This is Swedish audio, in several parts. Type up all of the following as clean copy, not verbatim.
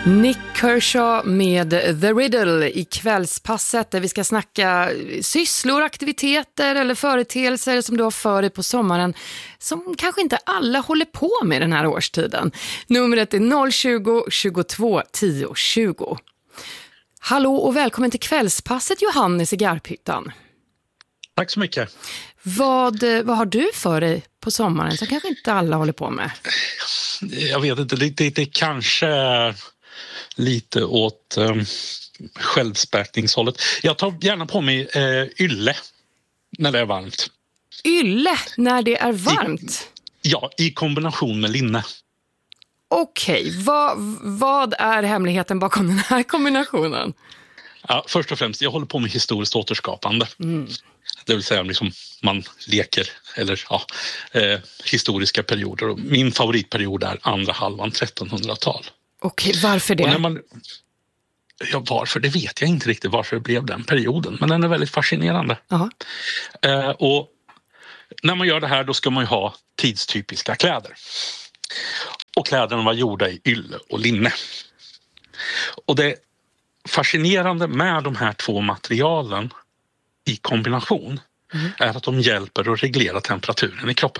Nick Kershaw med The Riddle i kvällspasset där vi ska snacka sysslor, aktiviteter eller företeelser som du har för dig på sommaren som kanske inte alla håller på med den här årstiden. Numret är 020 22 10 20. Hallå och välkommen till kvällspasset, Johannes i Garphyttan. Tack så mycket. Vad har du för dig på sommaren som kanske inte alla håller på med? Jag vet inte, det kanske är lite åt självspätningshållet. Jag tar gärna på mig ylle när det är varmt. Ylle när det är varmt? I kombination med linne. Okej, vad är hemligheten bakom den här kombinationen? Ja, först och främst, jag håller på med historiskt återskapande. Det vill säga liksom, man leker eller historiska perioder. Och min favoritperiod är andra halvan 1300-tal. Okej, varför det? Och varför? Det vet jag inte riktigt varför det blev den perioden. Men den är väldigt fascinerande. Och när man gör det här då ska man ju ha tidstypiska kläder. Och kläderna var gjorda i ylle och linne. Och det fascinerande med de här två materialen i kombination är att de hjälper att reglera temperaturen i kroppen.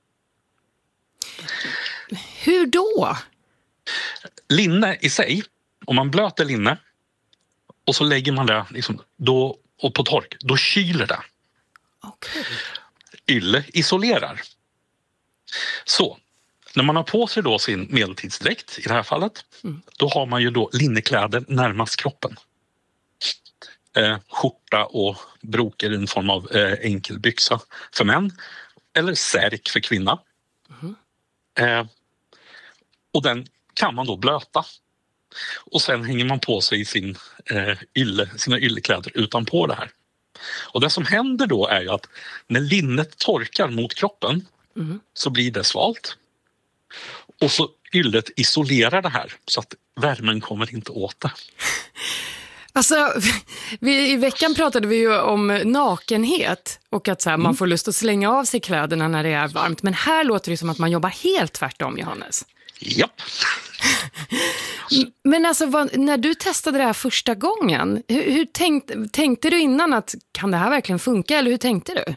Hur då? Linne i sig, om man blöter linne och så lägger man det liksom, och på tork, då kyler det. Okay. Ylle isolerar. Så, när man har på sig då sin medeltidsdräkt i det här fallet, då har man ju då linnekläder närmast kroppen. Skjorta och broker i en form av enkel byxa för män eller särk för kvinna. Och den kan man då blöta. Och sen hänger man på sig sina yllekläder utanpå det här. Och det som händer då är ju att när linnet torkar mot kroppen så blir det svalt. Och så yllet isolerar det här så att värmen kommer inte åt det. Alltså, i veckan pratade vi ju om nakenhet och att så här, man får lust att slänga av sig kläderna när det är varmt. Men här låter det som att man jobbar helt tvärtom, Johannes. Japp. Men alltså, när du testade det här första gången, hur tänkte du innan att kan det här verkligen funka eller hur tänkte du?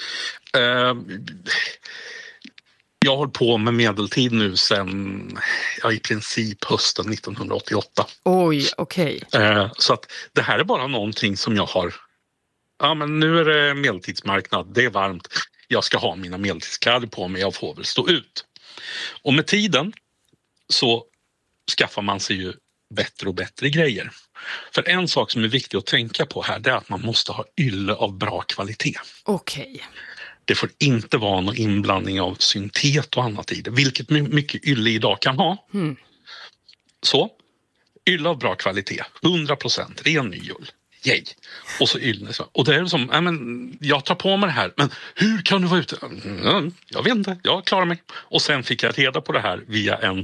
Jag har hållit på med medeltid nu sedan i princip hösten 1988. Oj, okej. Så att det här är bara någonting som jag har. Ja, men nu är det medeltidsmarknad, det är varmt. Jag ska ha mina medeltidskläder på mig, jag får väl stå ut. Och med tiden så skaffar man sig ju bättre och bättre grejer. För en sak som är viktig att tänka på här, det är att man måste ha ylle av bra kvalitet. Okej. Det får inte vara någon inblandning av syntet och annat i det, vilket mycket ylle idag kan ha. Så, ylle av bra kvalitet, 100% ren nyull. Yay. Och så ylle. Och det är som, jag tar på mig det här, men hur kan du vara ute? Jag vet inte, jag klarar mig. Och sen fick jag reda på det här via en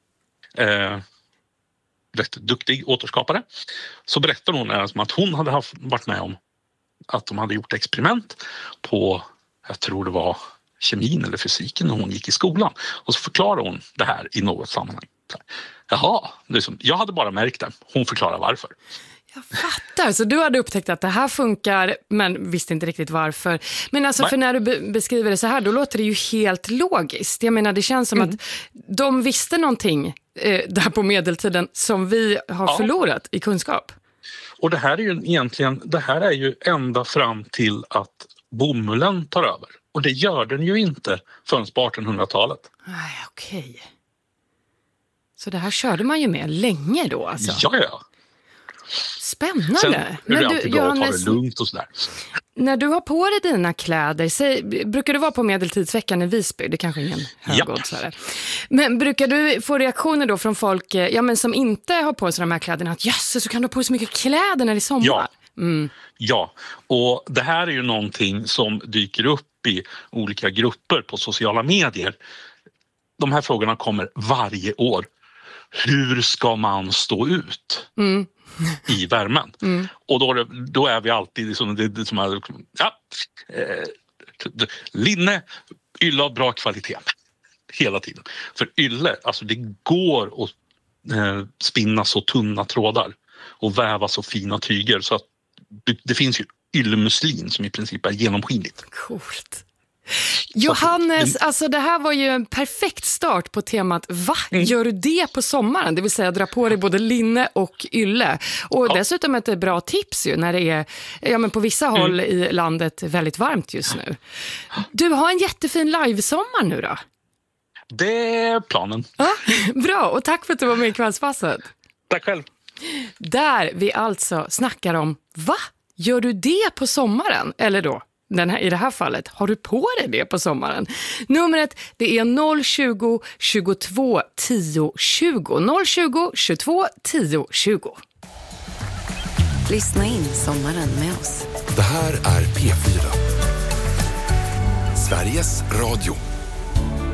rätt duktig återskapare. Så berättar hon att hon hade varit med om att de hade gjort experiment på, jag tror det var kemin eller fysiken när hon gick i skolan. Och så förklarar hon det här i något sammanhang. Jaha, jag hade bara märkt det. Hon förklarar varför. Jag fattar, så du hade upptäckt att det här funkar men visste inte riktigt varför. Men alltså för när du beskriver det så här, då låter det ju helt logiskt. Jag menar, det känns som att de visste någonting där på medeltiden som vi har förlorat i kunskap. Och det här är ju egentligen, det här är ju ända fram till att bomullen tar över. Och det gör den ju inte förrän på 1800-talet. Nej, okej. Så det här körde man ju med länge då alltså? Ja. Spännande. Sen är det alltid bra att ta det lugnt och sådär. När du har på dig dina kläder, brukar du vara på medeltidsveckan i Visby? Det är kanske ingen högodds. Men brukar du få reaktioner då från folk som inte har på sig de här kläderna? Att så kan du ha på dig så mycket kläder när det är sommar? Ja, och det här är ju någonting som dyker upp i olika grupper på sociala medier. De här frågorna kommer varje år. Hur ska man stå ut i värmen? Och då är vi alltid linne, ylle av bra kvalitet hela tiden. För ylle, alltså det går att spinna så tunna trådar och väva så fina tyger så att det finns ju yllemuslin som i princip är genomskinligt. Coolt. Johannes, alltså det här var ju en perfekt start på temat gör du det på sommaren? Det vill säga dra på dig både linne och ylle. Och dessutom ett bra tips ju när det är men på vissa håll i landet väldigt varmt just nu. Du har en jättefin livesommar nu då? Det är planen. Ja, bra, och tack för att du var med i Kvällspasset. Tack själv. Där vi alltså snackar om, gör du det på sommaren? Eller då, i det här fallet, har du på dig det på sommaren? Numret, det är 020 22 10 20. 020 22 10 20. Lyssna in sommaren med oss. Det här är P4. Sveriges Radio.